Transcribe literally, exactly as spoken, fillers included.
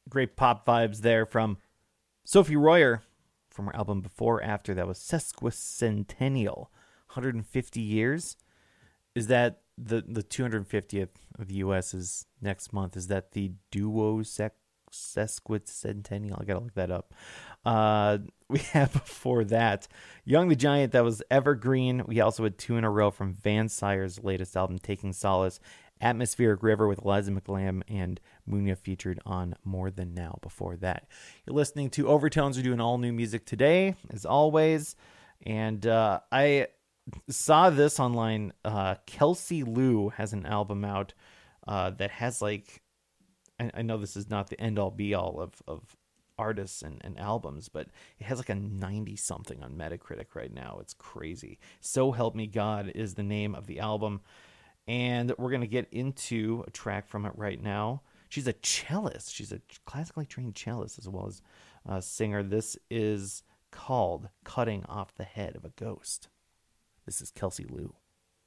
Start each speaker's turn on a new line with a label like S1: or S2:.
S1: Great pop vibes there from Sophie Royer from her album Before After. That was Sesquicentennial, one hundred fifty years. Is that the, the two hundred fiftieth of the U S is next month? Is that the duo sec, sesquicentennial? I gotta look that up. Uh, we have before that Young the Giant. That was Evergreen. We also had two in a row from Van Sire's latest album, Taking Solace. Atmospheric River with Eliza McLam and Munya featured on More Than Now before that. You're listening to Overtones. We're doing all new music today, as always. And uh, I saw this online. Uh, Kelsey Lou has an album out uh, that has like, I, I know this is not the end all be all of, of artists and, and albums, but it has like a ninety something on Metacritic right now. It's crazy. So Help Me God is the name of the album. And we're going to get into a track from it right now. She's a cellist. She's a classically trained cellist as well as a singer. This is called Cutting Off the Head of a Ghost. This is Kelsey Lou.